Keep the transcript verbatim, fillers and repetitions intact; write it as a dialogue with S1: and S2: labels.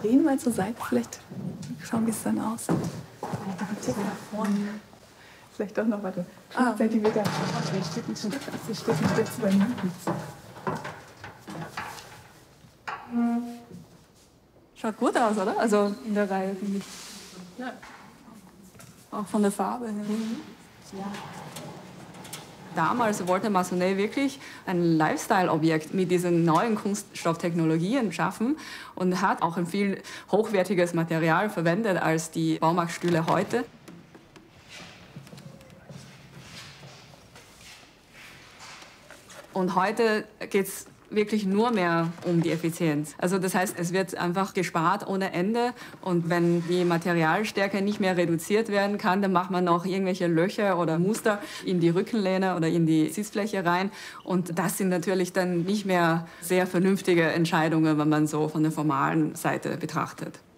S1: drehen mal zur Seite, vielleicht schauen, wie es dann aussieht. Nach vorne. Vielleicht doch noch, warte, fünf ah. Zentimeter. Okay, steht ein Stück, das steht ein Stück zwei Minuten.
S2: Schaut gut aus, oder? Also in der Reihe, finde ich.
S1: Ja.
S2: Auch von der Farbe her.
S1: Mhm. Ja.
S2: Damals wollte Massenet wirklich ein Lifestyle-Objekt mit diesen neuen Kunststofftechnologien schaffen und hat auch ein viel hochwertiges Material verwendet als die Baumarktstühle heute. Und heute geht es wirklich nur mehr um die Effizienz. Also das heißt, es wird einfach gespart ohne Ende. Und wenn die Materialstärke nicht mehr reduziert werden kann, dann macht man noch irgendwelche Löcher oder Muster in die Rückenlehne oder in die Sitzfläche rein. Und das sind natürlich dann nicht mehr sehr vernünftige Entscheidungen, wenn man so von der formalen Seite betrachtet.